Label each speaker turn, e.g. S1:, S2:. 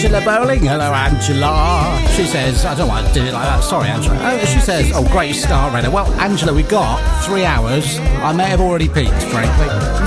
S1: Angela Bowling. Hello, Angela. She says, I don't know why I did it like that. Sorry, Angela. She says, oh, great start, Redder. Well, Angela, we got 3 hours. I may have already peaked, frankly.